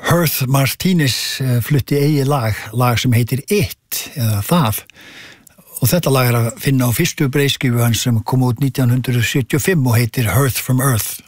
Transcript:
Hearth Martínez flutti eigið lag sem heitir It, eða Það. Og þetta lag að finna á fyrstu breiðskífu hans sem kom út 1975 og heitir Hearth from Earth.